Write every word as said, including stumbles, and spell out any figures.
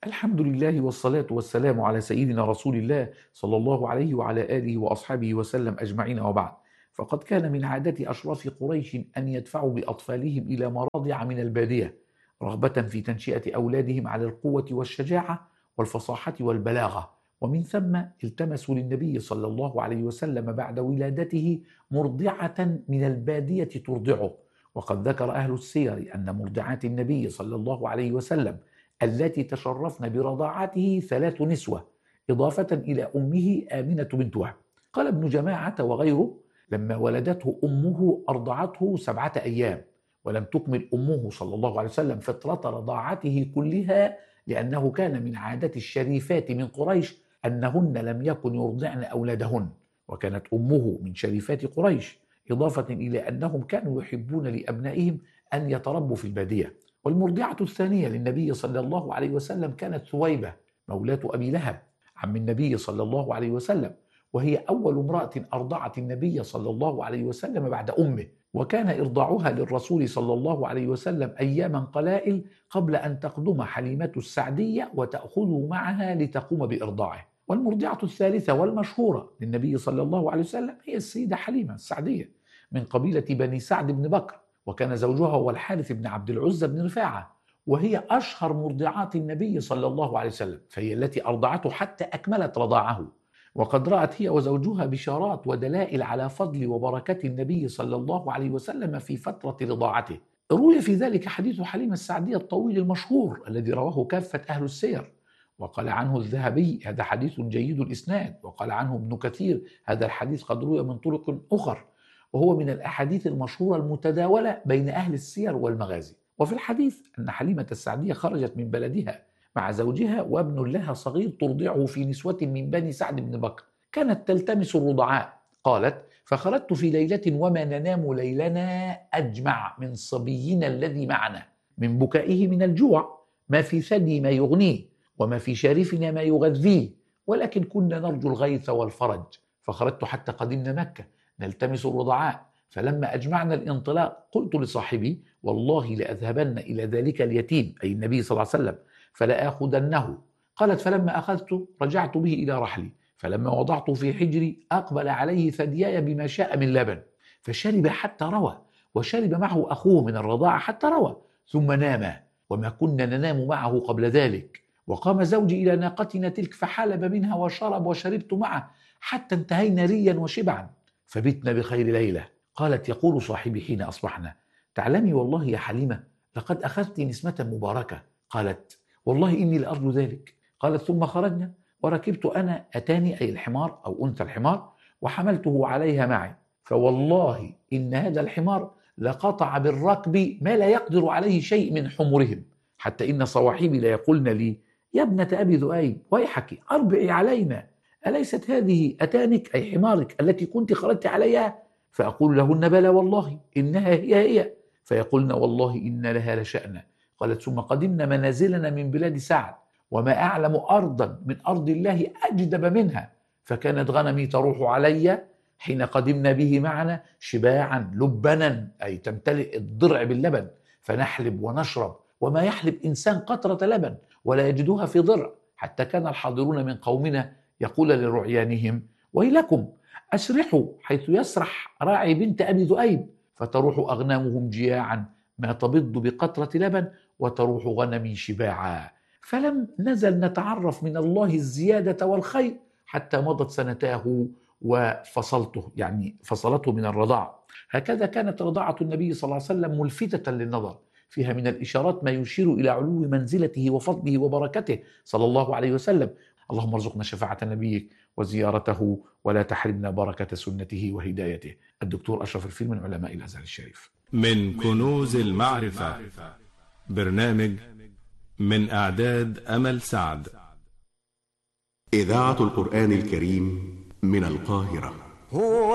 الحمد لله والصلاة والسلام على سيدنا رسول الله صلى الله عليه وعلى آله وأصحابه وسلم أجمعين، وبعد. فقد كان من عادة أشراف قريش أن يدفعوا بأطفالهم إلى مراضع من البادية رغبة في تنشئة أولادهم على القوة والشجاعة والفصاحة والبلاغة، ومن ثم التمسوا للنبي صلى الله عليه وسلم بعد ولادته مرضعة من البادية ترضعه. وقد ذكر أهل السير أن مرضعات النبي صلى الله عليه وسلم التي تشرفن برضاعته ثلاث نسوة، إضافة إلى أمه آمنة بنت وهب. قال ابن جماعة وغيره: لما ولدته أمه أرضعته سبعة أيام، ولم تكمل أمه صلى الله عليه وسلم فترة رضاعته كلها، لأنه كان من عادة الشريفات من قريش أنهن لم يكن يرضعن أولادهن، وكانت أمه من شريفات قريش، إضافة إلى أنهم كانوا يحبون لأبنائهم أن يتربوا في البادية. والمرضعة الثانية للنبي صلى الله عليه وسلم كانت ثويبة مولاة أبي لهب عم النبي صلى الله عليه وسلم، وهي أول امرأة أرضعت النبي صلى الله عليه وسلم بعد أمه، وكان إرضاعها للرسول صلى الله عليه وسلم أياما قلائل قبل أن تقدم حليمة السعدية وتأخذه معها لتقوم بإرضاعه. والمرضعة الثالثة والمشهورة للنبي صلى الله عليه وسلم هي السيدة حليمة السعدية من قبيلة بني سعد بن بكر، وكان زوجها هو الحارث بن عبد العزى بن رفاعة، وهي أشهر مرضعات النبي صلى الله عليه وسلم، فهي التي أرضعته حتى أكملت رضاعه. وقد رأت هي وزوجها بشارات ودلائل على فضل وبركة النبي صلى الله عليه وسلم في فترة رضاعته. روي في ذلك حديث حليمة السعدية الطويل المشهور الذي رواه كافة أهل السير، وقال عنه الذهبي: هذا حديث جيد الإسناد. وقال عنه ابن كثير: هذا الحديث قد روي من طرق أخر، وهو من الأحاديث المشهورة المتداولة بين أهل السير والمغازي. وفي الحديث أن حليمة السعدية خرجت من بلدها مع زوجها وابن لها صغير ترضعه في نسوة من بني سعد بن بكر، كانت تلتمس الرضعاء. قالت: فخرجت في ليلة وما ننام ليلنا أجمع من صبينا الذي معنا، من بكائه من الجوع، ما في ثدي ما يغنيه، وما في شارفنا ما يغذيه، ولكن كنا نرجو الغيث والفرج. فخرجت حتى قدمنا مكة نلتمس الرضعاء، فلما أجمعنا الانطلاق قلت لصاحبي: والله لأذهبن إلى ذلك اليتيم، أي النبي صلى الله عليه وسلم، فلآخذنه. قالت: فلما أخذته رجعت به إلى رحلي، فلما وضعته في حجري أقبل عليه ثدياي بما شاء من لبن، فشرب حتى روى، وشرب معه أخوه من الرضاعة حتى روى، ثم ناما، وما كنا ننام معه قبل ذلك. وقام زوجي إلى ناقتنا تلك فحلب منها وشرب وشربت معه حتى انتهينا ريا وشبعا، فبتنا بخير ليلة. قالت: يقول صاحبي حين أصبحنا: تعلمي والله يا حليمة لقد أخذت نسمة مباركة. قالت: والله إني لأرجو ذلك. قالت: ثم خرجنا وركبت أنا أتاني، أي الحمار أو أنثى الحمار، وحملته عليها معي، فوالله إن هذا الحمار لقطع بالركب ما لا يقدر عليه شيء من حمرهم، حتى إن صواحبي لا يقولن لي: يا ابنة أبي ذؤيب ويحك أربعي علينا، أليست هذه أتانك أي حمارك التي كنت خرجت عليها؟ فأقول لهن: بلى والله إنها هي هي. فيقولن: والله إن لها لشأنا. قالت: ثم قدمنا منازلنا من بلاد سعد، وما أعلم أرضا من أرض الله أجدب منها، فكانت غنمي تروح علي حين قدمنا به معنا شباعا لبنا، أي تمتلئ الضرع باللبن، فنحلب ونشرب، وما يحلب إنسان قطرة لبن ولا يجدوها في ضرع، حتى كان الحاضرون من قومنا يقول لرعيانهم: ويلكم أسرحوا حيث يسرح راعي بنت أبي ذؤيب، فتروح أغنامهم جياعا ما تبض بقطرة لبن، وتروح غنمي شباعا. فلم نزل نتعرف من الله الزيادة والخير حتى مضت سنتاه وفصلته، يعني فصلته من الرضاعة. هكذا كانت رضاعة النبي صلى الله عليه وسلم ملفتة للنظر، فيها من الإشارات ما يشير إلى علو منزلته وفضله وبركته صلى الله عليه وسلم. اللهم ارزقنا شفاعة نبيك وزيارته، ولا تحرمنا بركة سنته وهدايته. الدكتور أشرف الفيل من علماء الأزهر الشريف. من كنوز المعرفة، برنامج من إعداد أمل سعد. إذاعة القرآن الكريم من القاهرة.